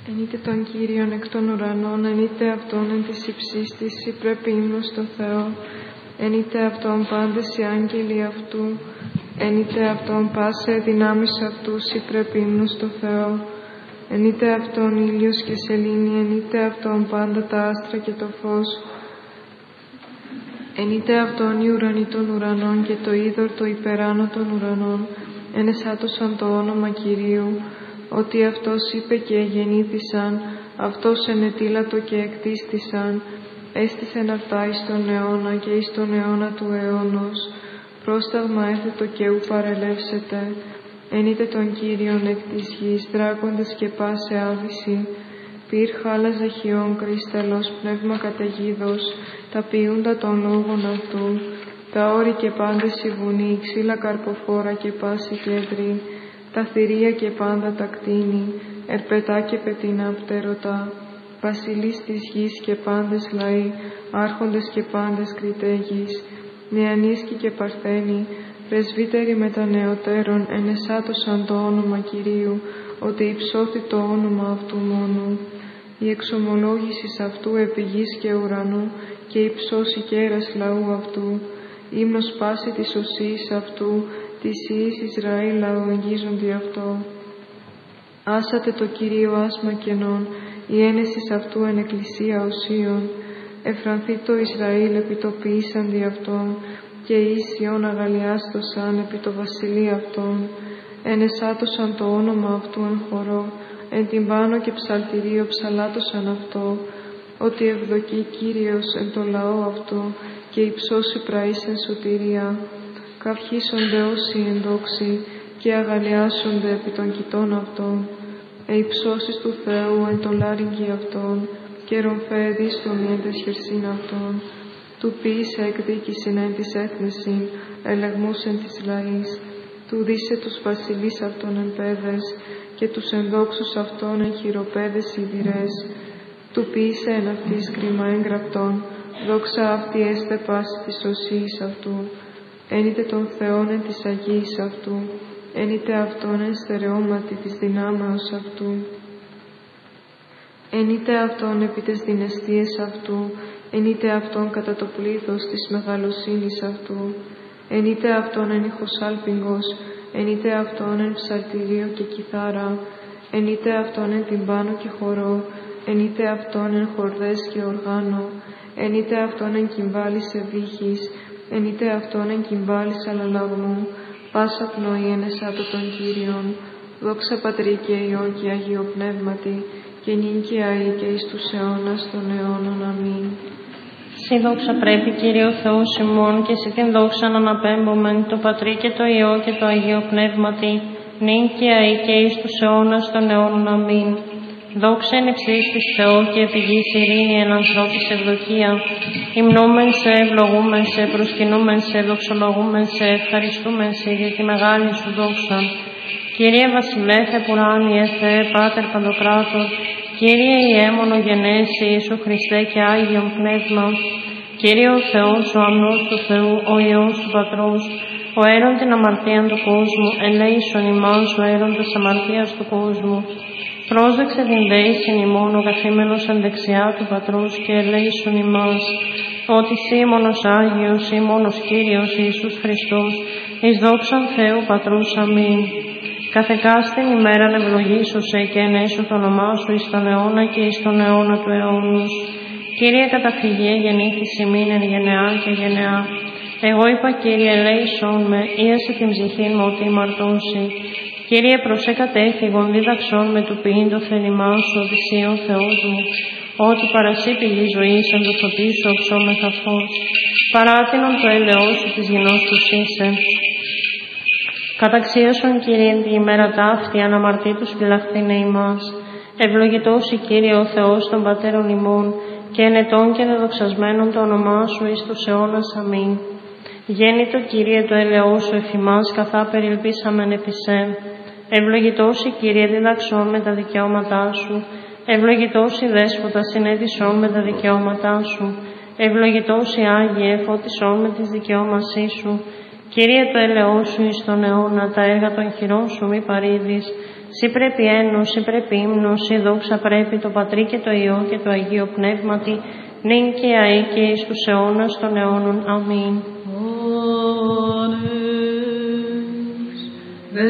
Ενείτε τον Κύριον εκ των ουρανών, ενείτε Αυτόν εν της υψής της, ή πρέπει ύμνος στο Θεό. Ενείτε Αυτόν πάντες οι άγγελοι Αυτού, ενείτε Αυτόν πάσε δυνάμεις Αυτούς, ή πρέπει ύμνος στο Θεό. Ενείτε Αυτόν ήλιος και σελήνη, ενείτε Αυτόν πάντα τα άστρα και το φως. Ενείτε Αυτόν οι ουρανοί των ουρανών και το είδωρ το υπεράνω των ουρανών. Ενεσάτωσαν το όνομα Κυρίου, ότι Αυτός είπε και εγεννήθησαν, Αυτός ενετήλατο και εκτίστησαν, έστησεν αυτά εις τον αιώνα και εις τον αιώνα του αιώνος. Πρόσταγμα έθετο και ου παρελεύσετε. Ενείτε τον Κύριον εκ της γης, δράκοντες και πάσε άβυση. Πυρ χάλαζε χιόν κρίσταλος, πνεύμα καταιγίδος, τα ποιούντα των λόγων αυτού. Τα όρη και πάντες η βουνή, ξύλα καρποφόρα και πάση κέντρη. Τα θηρία και πάντα τα κτίνη, ερπετά και πετεινά πτερωτά. Βασιλείς της γης και πάντες λαοί, άρχοντες και πάντες κριτέγης. Νεανίσκοι και παρθένοι, πρεσβύτεροι μετα νεωτέρων, ενεσάτωσαν το όνομα Κυρίου, ότι υψώθη το όνομα αυτού μόνου. Η εξομολόγησης αυτού επί γης και ουρανού, και υψώσει κέρας λαού αυτού. Ύμνος πάση της οσίης αυτού, της ιής Ισραήλ λαού εγγίζονται αυτό. Άσατε το Κυρίο άσμα κενών, η ένεσης αυτού εν εκκλησία οσίων. Εφρανθεί το Ισραήλ επιτοποιήσαν δι' αυτόν, και οι Ισιών αγαλιάστοσαν επί το βασιλεί αυτόν. Ενεσάτωσαν το όνομα αυτού εν χορό, εν τυμπάνο και ψαλτηρίο ψαλάτωσαν αυτό, ότι ευδοκεί Κύριος εν το λαό αυτό, και υψώσει πραείς εν σωτηρία. Καυχήσονται όσοι ενδόξοι, και αγαλιάσονται επί των κοιτών αυτών. Υψώσεις του Θεού εν το λάρυγγι αυτών, και ρομφέδι στον ιέντες χερσίν αυτών. Του ποιήσε εκδίκησιν εν της έθνησιν, ελεγμούς εν της λαής. Του δίσε τους βασιλείς αυτών εν πέδες, και τους ενδόξους αυτών εν χειροπέδες σιδηρές. Του ποιήσε εν αυτής κρίμα έγγραπτον, δόξα αυτή έστε πάση της οσίης αυτού. Ενείτε τον Θεόν εν της Αγίης αυτού, ενείτε Αυτόν εν στερεώματι της δυνάμεως αυτού. Ενείτε Αυτόν επί τες δυναστείες αυτού, ενείτε Αυτόν κατά το πλήθος της μεγαλοσύνης αυτού. Ενείτε Αυτόν εν ηχοσάλπιγγος, ενείτε Αυτόν εν ψαλτηρίο και κιθάρα, ενείτε Αυτόν εν τυμπάνο και χορό, ενείτε Αυτόν εν χορδές και οργάνο, ενείτε Αυτόν εν κυμβάλης ευήχης, ενείτε Αυτόν εν κυμβάλης αλλαλαγμού, πάσα πνοή ενεσάτω των Κύριων. Δόξα Πατρί και Υιό και Αγίο Πνεύματι, και νυν και αεί και εις τους αιώνας των αιώνων. Αμήν. Συ δόξα πρέπει, Κύριε ο Θεός ημών, και σε την δόξα να αναπέμπομεν το Πατρί και το Υιό και το Αγίο Πνεύματι, νυν και αεί και εις τους αιώνας των αιώνων. Αμήν. Δόξα εν υψής της Θεό και επί γης ειρήνη εν ανθρώπης ευδοκία. Υμνούμεν σε, ευλογούμεν σε, προσκυνούμεν σε, δοξολογούμεν σε, ευχαριστούμεν σε για τη μεγάλη σου δόξα. Κύριε Βασιλέθε πουράνιε Θεέ Πάτερ Παντοκράτορ, Κύριε Ιε μονογενέση Ιησού Χριστέ και Άγιον Πνεύμα, Κύριε ο Θεός, ο αμνός του Θεού, ο Υιός του Πατρός, ο αίρον την αμαρτίαν του κόσμου, ελέησον ημάς ο αίρον της αμαρτίας του κόσμου. Πρόσδεξε την δέησιν ημών ο καθήμενος εν δεξιά του Πατρός και ελέησον ημάς, ότι σύ μόνος Άγιος, ή μόνος Κύριος Ιησούς Χριστός, εις δόξαν Θεού Πατρός. Αμήν. Καθεκάστην ημέραν ευλογήσωσε και ενέσω το όνομά σου εις τον αιώνα και εις τον αιώνα του αιώνους. Κύριε καταφυγέ γεννήθης ημίν εν γενεά και γενεά. Εγώ είπα, Κύριε, ελέησόν με, ίασε την ψυχήν μου ότι ημαρτώσει. Κύριε, προσέ κατέφυγον, δίδαξόν με του ποιήν το θέλημά σου, οδυσσίων Θεός μου, ότι παρασύ πηγή ζωής εν το φωτί σου οψόμεθα φως. Παράτηνον το έλεος σου της γινός τους είσαι. Καταξίωσον, Κύριε, την ημέρα ταύτη, αναμαρτήτους φυλαχθήνε ημάς. Ευλογητός η Κύριε ο Θεός των πατέρων ημών, και ενετών και δεδοξασμένων το όνομά σου εις τους αιώνας. Αμήν. Γέννητο, Κύριε, το έλεος σου εφημάς, καθά περιελπίσαμεν επί σε. Ευλογητός η Κύριε, διδαξών με τα δικαιώματά σου. Ευλογητός η Δέσποτα, συνέδισόν με τα δικαιώματά σου. Ευλογητός η Άγιε, φώτισόν με τις δικαιώμασή σου. Κύριε, το έλεος σου εις τον αιώνα, τα έργα των χειρών σου μη παρήδεις. Σύ πρέπει ένος, σύ πρέπει ύμνος, σύ δόξα πρέπει το Πατρί και το Υιό και το Αγίο Πνεύματι, νυν και αεί και εις τους αιώνας των αιώνων. Αμήν.